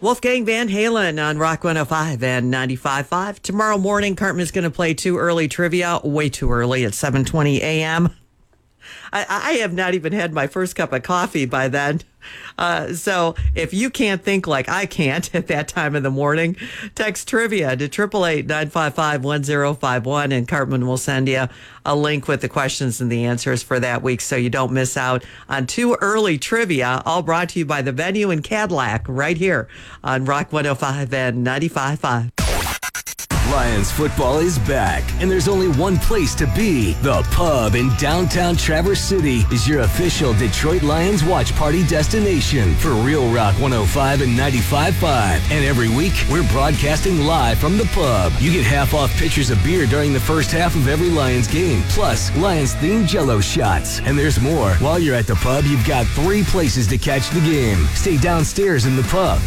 Wolfgang Van Halen on Rock 105 and 95.5. Tomorrow morning, Cartman's going to play Too Early Trivia, way too early at 7:20 a.m. I have not even had my first cup of coffee by then. So if you can't think like I can't at that time in the morning, text trivia to 888-955-1051, and Cartman will send you a link with the questions and the answers for that week so you don't miss out on Too Early Trivia, all brought to you by the Venue in Cadillac right here on Rock 105 and 95.5. Lions football is back, and there's only one place to be. The Pub in downtown Traverse City is your official Detroit Lions watch party destination for Real Rock 105 and 95.5. And every week, we're broadcasting live from the Pub. You get half off pitchers of beer during the first half of every Lions game, plus Lions-themed Jell-O shots. And there's more. While you're at the Pub, you've got 3 places to catch the game. Stay downstairs in the Pub,